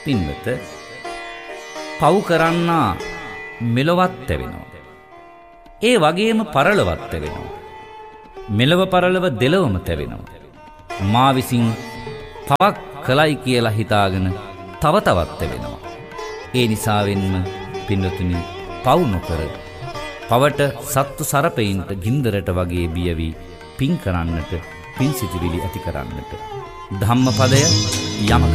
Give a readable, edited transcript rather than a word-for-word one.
පින්වත පව් කරන්නා මෙලොවත් තැවෙනවා. ඒ වගේම පරලොවත් තැවෙනවා. මෙලව පරලව දෙලොවම තැවෙනවා. මා විසින් පවක් කළයි කියලා හිතාගෙන තව තවත් තැවෙනවා. ඒ නිසාවෙන්ම පින්වතුනි පව් නොකර පවට සත්තු සරපයින්ට ගින්දරට වගේ බියවි පින් කරන්නට, පින් සිතිවිලි ඇති කරන්නට. ධම්මපදය යමක